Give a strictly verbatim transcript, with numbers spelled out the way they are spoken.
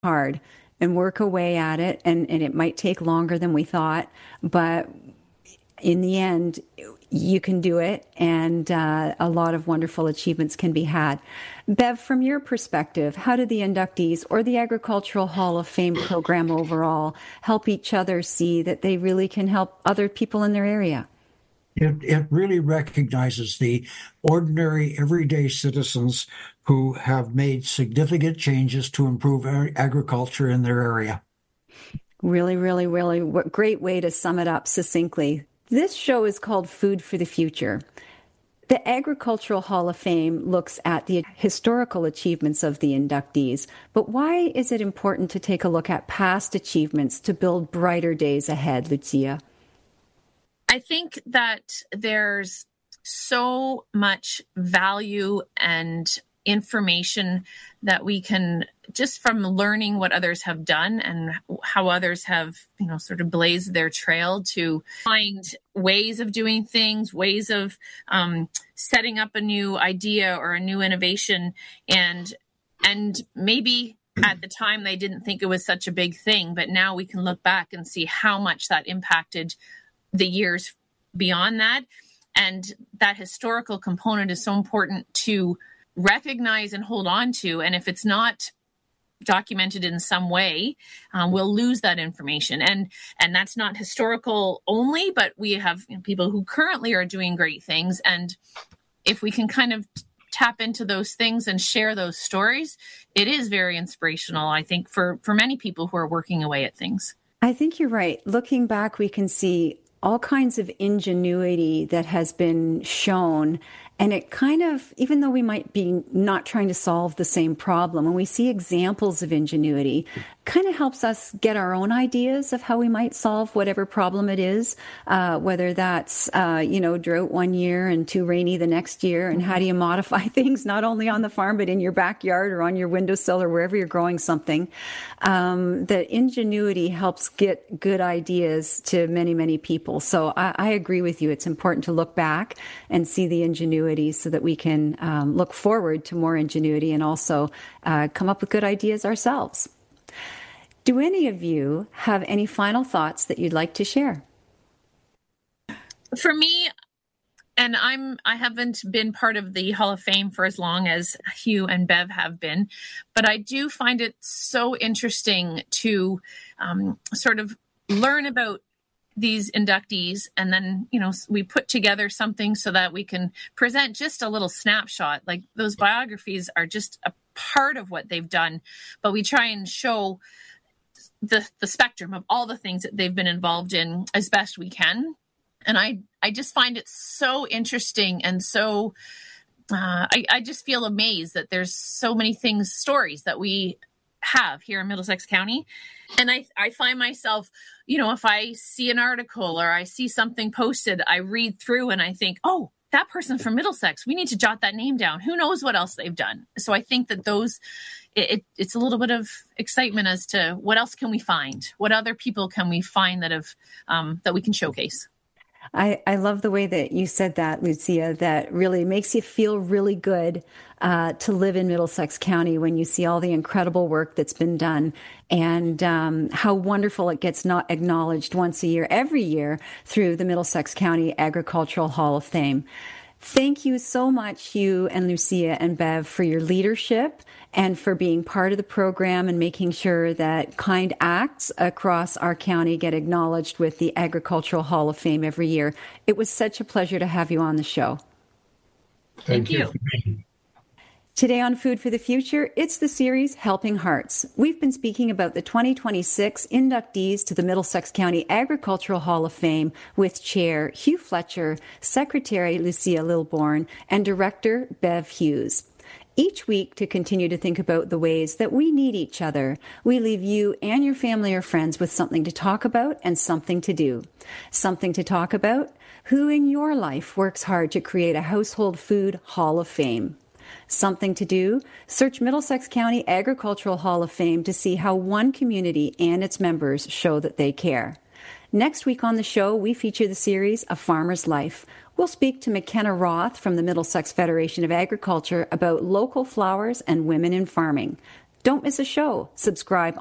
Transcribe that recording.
hard and work away at it, and, and it might take longer than we thought, but in the end, you can do it, and uh, a lot of wonderful achievements can be had. Bev, from your perspective, how do the inductees or the Agricultural Hall of Fame program overall help each other see that they really can help other people in their area? It, it really recognizes the ordinary, everyday citizens who have made significant changes to improve agriculture in their area. Really, really, really what great way to sum it up succinctly. This show is called Food for the Future. The Agricultural Hall of Fame looks at the historical achievements of the inductees, but why is it important to take a look at past achievements to build brighter days ahead, Lucia? I think that there's so much value and information that we can, just from learning what others have done and how others have, you know, sort of blazed their trail to find ways of doing things, ways of um, setting up a new idea or a new innovation. And, and maybe at the time they didn't think it was such a big thing, but now we can look back and see how much that impacted the years beyond that. And that historical component is so important to recognize and hold on to. And if it's not documented in some way, um, we'll lose that information. And and that's not historical only, but we have, you know, people who currently are doing great things. And if we can kind of tap into those things and share those stories, it is very inspirational, I think, for, for many people who are working away at things. I think you're right. Looking back, we can see all kinds of ingenuity that has been shown. And it kind of, even though we might be not trying to solve the same problem, when we see examples of ingenuity, kind of helps us get our own ideas of how we might solve whatever problem it is, uh, whether that's, uh, you know, drought one year and too rainy the next year. And how do you modify things, not only on the farm, but in your backyard or on your windowsill or wherever you're growing something. Um, the ingenuity helps get good ideas to many, many people. So I, I agree with you. It's important to look back and see the ingenuity so that we can um, look forward to more ingenuity and also uh, come up with good ideas ourselves. Do any of you have any final thoughts that you'd like to share? For me, and I'm I haven't been part of the Hall of Fame for as long as Hugh and Bev have been, but I do find it so interesting to um, sort of learn about these inductees, and then, you know, we put together something so that we can present just a little snapshot. Like, those biographies are just a part of what they've done, but we try and show the the spectrum of all the things that they've been involved in as best we can. And I I just find it so interesting, and so uh, I, I just feel amazed that there's so many things, stories that we have here in Middlesex County. And I, I find myself, you know, if I see an article or I see something posted, I read through and I think, oh, that person from Middlesex, we need to jot that name down. Who knows what else they've done? So I think that those, it, it, it's a little bit of excitement as to what else can we find? What other people can we find that have, um, that we can showcase? I, I love the way that you said that, Lucia. That really makes you feel really good uh, to live in Middlesex County when you see all the incredible work that's been done, and um, how wonderful it gets not acknowledged once a year, every year, through the Middlesex County Agricultural Hall of Fame. Thank you so much, Hugh and Lucia and Bev, for your leadership and for being part of the program and making sure that kind acts across our county get acknowledged with the Agricultural Hall of Fame every year. It was such a pleasure to have you on the show. Thank, Thank you. you. Today on Food for the Future, it's the series Helping Hearts. We've been speaking about the twenty twenty-six inductees to the Middlesex County Agricultural Hall of Fame with Chair Hugh Fletcher, Secretary Lucia Lilbourne, and Director Bev Hughes. Each week, to continue to think about the ways that we need each other, we leave you and your family or friends with something to talk about and something to do. Something to talk about: who in your life works hard to create a household food Hall of Fame? Something to do: search Middlesex County Agricultural Hall of Fame to see how one community and its members show that they care. Next week on the show, we feature the series A Farmer's Life. We'll speak to McKenna Roth from the Middlesex Federation of Agriculture about local flowers and women in farming. Don't miss a show. Subscribe